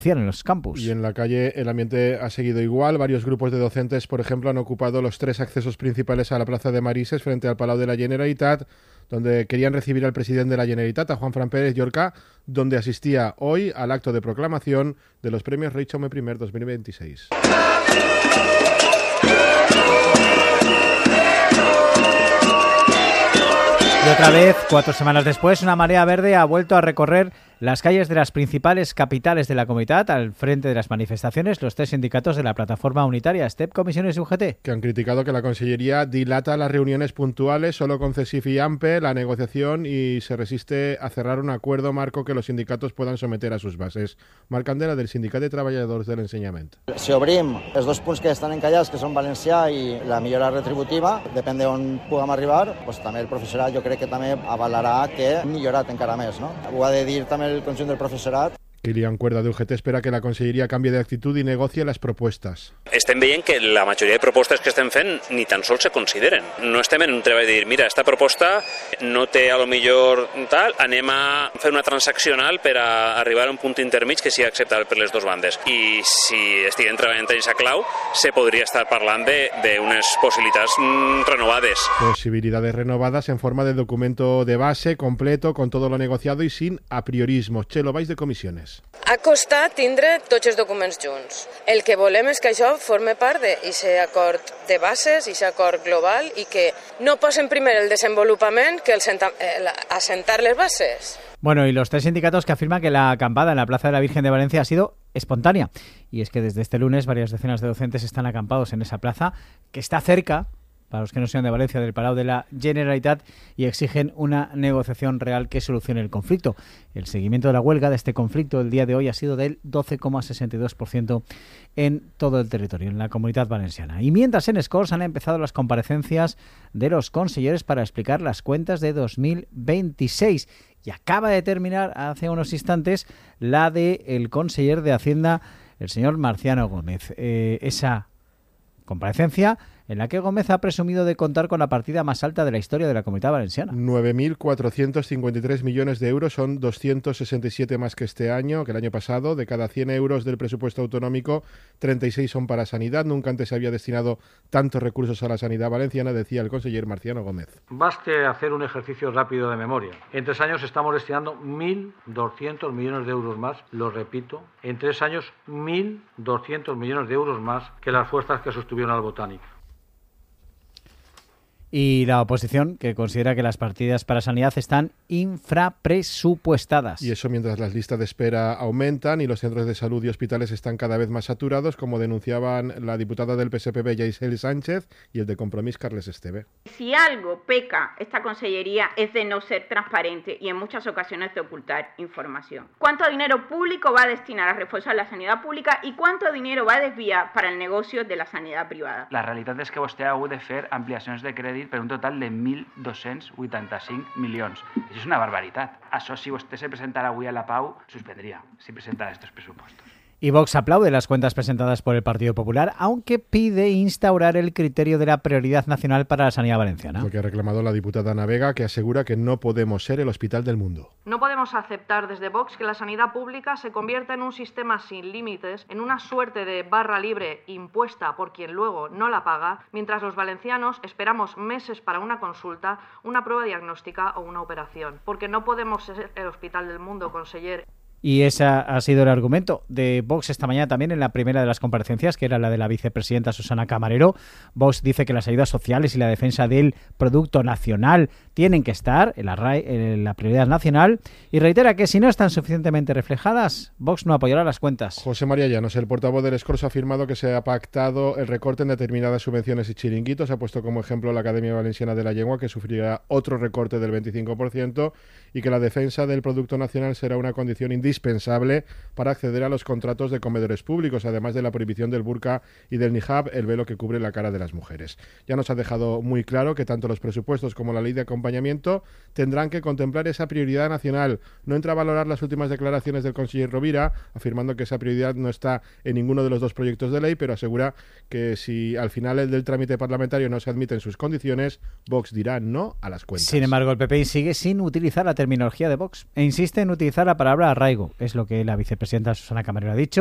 en los campus. Y en la calle el ambiente ha seguido igual. Varios grupos de docentes, por ejemplo, han ocupado los 3 accesos principales a la plaza de Marises frente al Palau de la Generalitat, donde querían recibir al presidente de la Generalitat, a Juanfran Pérez Llorca, donde asistía hoy al acto de proclamación de los premios Rei Jaume I 2026. Y otra vez, 4 semanas después, una marea verde ha vuelto a recorrer las calles de las principales capitales de la comunitat. Al frente de las manifestaciones, los 3 sindicatos de la plataforma unitaria STEP, Comisiones y UGT, que han criticado que la Consellería dilata las reuniones puntuales solo con CESIF y AMPE, la negociación, y se resiste a cerrar un acuerdo marco que los sindicatos puedan someter a sus bases. Marc Candela, del Sindicat de Treballadors de l'Ensenyament. Si obrim els 2 punts que estan encallats, que són valencià i la millora retributiva, depèn d'on puguem arribar, doncs també el professorat jo crec que també avalarà que hem millorat encara més, no? Ho ha de dir també el conjunt del professorat. Kilian Cuerda, de UGT, espera que la Conselleria canvie d'actitud i negocie les propostes. Estem veient que la majoria de propostes que estem fent ni tan sols se consideren. No estem en un treball de dir, mira, esta proposta no té a lo millor tal, anem a fer una transaccional per a arribar a un punt intermig que sigui acceptable per les dues bandes. I si estiguem treballant en aquesta clau, se podria estar parlant d'unes possibilitats renovades. Posibilidades renovadas en forma de documento de base, completo, con todo lo negociado y sin apriorismo. Chelo Valls, de Comisiones. Ha costat tindre tots els documents junts. El que volem és que això forme part d'aquest acord de bases, aquest acord global, i que no posen primer el desenvolupament que assentar les bases. Bueno, y los 3 sindicatos que afirman que la acampada en la Plaza de la Virgen de Valencia ha sido espontánea. Y es que desde este lunes varias decenas de docentes están acampados en esa plaza, que está cerca, para los que no sean de Valencia, del Palau de la Generalitat, y exigen una negociación real que solucione el conflicto. El seguimiento de la huelga de este conflicto el día de hoy ha sido del 12,62% en todo el territorio, en la Comunitat Valenciana. Y mientras en Escorts han empezado las comparecencias de los consellers para explicar las cuentas de 2026. Y acaba de terminar hace unos instantes la del conseller de Hacienda, el señor Marciano Gómez. Esa comparecencia en la que Gómez ha presumido de contar con la partida más alta de la historia de la Comunidad Valenciana. 9.453 millones de euros, son 267 más que este año, que el año pasado. De cada 100 euros del presupuesto autonómico, 36 son para sanidad. Nunca antes se había destinado tantos recursos a la sanidad valenciana, decía el conseller Marciano Gómez. Baste hacer un ejercicio rápido de memoria. En 3 años estamos destinando 1.200 millones de euros más, lo repito, en 3 años 1.200 millones de euros más que las fuerzas que sostuvieron al Botánico. Y la oposición, que considera que las partidas para sanidad están infrapresupuestadas. Y eso mientras las listas de espera aumentan y los centros de salud y hospitales están cada vez más saturados, como denunciaban la diputada del PSPB, Yaisel Sánchez, y el de Compromís, Carles Esteve. Si algo peca esta consellería es de no ser transparente y en muchas ocasiones de ocultar información. ¿Cuánto dinero público va a destinar a reforzar la sanidad pública y cuánto dinero va a desviar para el negocio de la sanidad privada? La realitat és que vostè ha hagut de fer ampliacions de crèdit per un total de 1.285 milions. Això és una barbaritat. Això, si vostè se presentara avui a la Pau, suspendria, si presentara estos pressupostos. Y Vox aplaude las cuentas presentadas por el Partido Popular, aunque pide instaurar el criterio de la prioridad nacional para la sanidad valenciana. Lo que ha reclamado la diputada Ana Vega, que asegura que no podemos ser el hospital del mundo. No podemos aceptar desde Vox que la sanidad pública se convierta en un sistema sin límites, en una suerte de barra libre impuesta por quien luego no la paga, mientras los valencianos esperamos meses para una consulta, una prueba diagnóstica o una operación. Porque no podemos ser el hospital del mundo, conseller. Y ese ha sido el argumento de Vox esta mañana también en la primera de las comparecencias, que era la de la vicepresidenta Susana Camarero. Vox dice que las ayudas sociales y la defensa del producto nacional tienen que estar en la prioridad nacional, y reitera que si no están suficientemente reflejadas, Vox no apoyará las cuentas. José María Llanos, el portavoz del Escorts, ha afirmado que se ha pactado el recorte en determinadas subvenciones y chiringuitos. Ha puesto como ejemplo la Academia Valenciana de la Llengua, que sufrirá otro recorte del 25%, y que la defensa del producto nacional será una condición indispensable para acceder a los contratos de comedores públicos, además de la prohibición del burka y del niqab, el velo que cubre la cara de las mujeres. Ya nos ha dejado muy claro que tanto los presupuestos como la ley de acompañamiento tendrán que contemplar esa prioridad nacional. No entra a valorar las últimas declaraciones del conseller Rovira, afirmando que esa prioridad no está en ninguno de los 2 proyectos de ley, pero asegura que si al final el del trámite parlamentario no se admite en sus condiciones, Vox dirá no a las cuentas. Sin embargo, el PP sigue sin utilizar la terminología de Vox e insiste en utilizar la palabra arraigo. riesgo, es lo que la vicepresidenta Susana Camarero ha dicho.